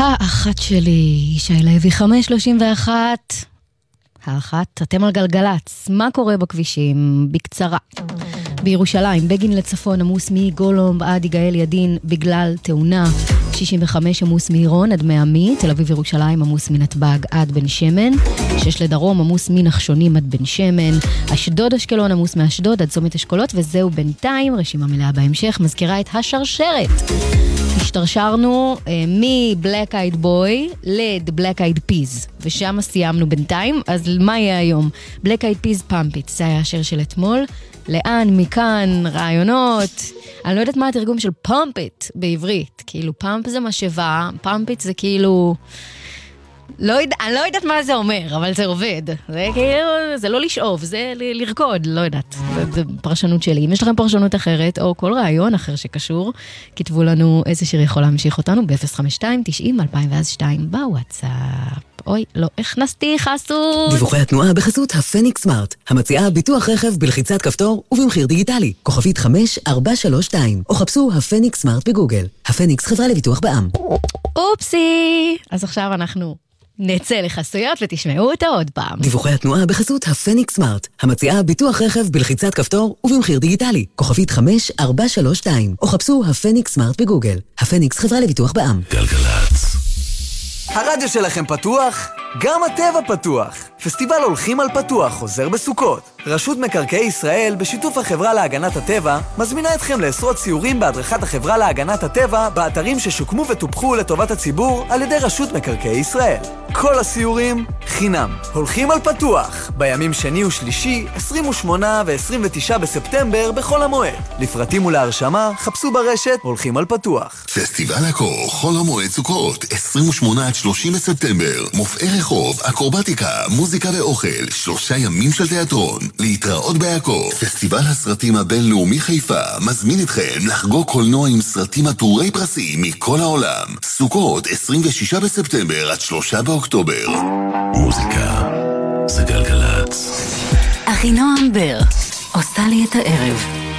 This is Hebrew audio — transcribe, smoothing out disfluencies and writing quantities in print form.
האחת שלי, שי לוי, 5:31. האחת, אתם על גלגלץ. מה קורה בכבישים? בקצרה. בירושלים, בגין לצפון עמוס מגולום עד יגאל ידין בגלל תאונה. 65 עמוס מעירון עד מעמי. תל אביב ירושלים עמוס מנתב"ג עד בן שמן. 6 לדרום עמוס מנחשונים עד בן שמן. אשדוד אשקלון עמוס מאשדוד עד צומת אשכולות. וזהו בינתיים, רשימה מלאה בהמשך, מזכירה את השרשרת. השתרשרנו מבלק אייד בוי לבלק אייד פיז, ושם סיימנו בינתיים. אז מה יהיה היום? בלק אייד פיז פאמפיט, זה היה השיר של אתמול. לאן, מכאן, רעיונות. אני לא יודעת מה התרגום של פאמפיט בעברית. כאילו פאמפ זה משאבה, פאמפיט זה כאילו... אני לא יודעת מה זה אומר, אבל זה עובד. זה כאילו, זה לא לשאוף, זה לרקוד, לא יודעת. זה פרשנות שלי. אם יש לכם פרשנות אחרת, או כל רעיון אחר שקשור, כתבו לנו איזה שיר יכול להמשיך אותנו ב-052-90-2002 בוואטסאפ. אוי, לא הכנסתי חסות. דיווחי התנועה בחסות הפניקס סמארט, המציעה ביטוח רכב בלחיצת כפתור ובמחיר דיגיטלי. כוכבית 5432, או חפשו הפניקס סמארט בגוגל. הפניקס חברה לביטוח בע"מ. אופסי. אז עכשיו אנחנו נצא לחסויות ותשמעו אותה עוד פעם. דיווחי התנועה בחסות הפניקס סמארט, המציעה ביטוח רכב בלחיצת כפתור ובמחיר דיגיטלי. כוכבית 5432, או חפשו הפניקס סמארט בגוגל. הפניקס חברה לביטוח בע"מ. גלגלץ. הרדיו שלכם פתוח? גם הטבע פתוח. פסטיבל הולכים על פתוח חוזר בסוכות. רשות מקרקעי ישראל בשיתוף החברה להגנת הטבע מזמינה אתכם לעשרות סיורים בהדרכת החברה להגנת הטבע באתרים ששוקמו וטופחו לטובת הציבור על ידי רשות מקרקעי ישראל. כל הסיורים חינם. הולכים על פתוח בימים שני ושלישי 28 ו-29 בספטמבר בכל המועד. לפרטים ולהרשמה חפשו ברשת הולכים על פתוח. פסטיבל הקור חול המועד סוכות 28 עד 30 בספטמבר. מופעי רחוב, אקרובטיקה, מוזיקה ואוכל, 3 ימים של תיאטרון. להתראות בעכו. פסטיבל הסרטים הבינלאומי חיפה מזמין אתכם לחגוג קולנוע עם סרטים עטורי פרסים מכל העולם. סוכות 26 בספטמבר עד 3 באוקטובר. מוזיקה זה גלגלץ. אחינועם בר עושה לי את הערב.